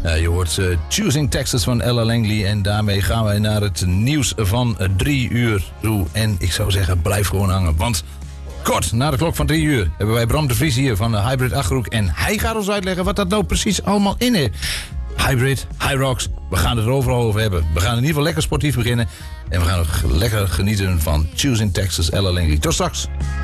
Je hoort Choosing Texas van Ella Langley. En daarmee gaan wij naar het nieuws van 3 uur toe. En ik zou zeggen, blijf gewoon hangen. Want kort na de klok van 3 uur hebben wij Bram de Vries hier van de Hybrid Achterhoek. En hij gaat ons uitleggen wat dat nou precies allemaal in heeft. Hybrid, Hyrox, we gaan het er overal over hebben. We gaan in ieder geval lekker sportief beginnen. En we gaan nog lekker genieten van Choosing Texas, Ella Langley. Tot straks.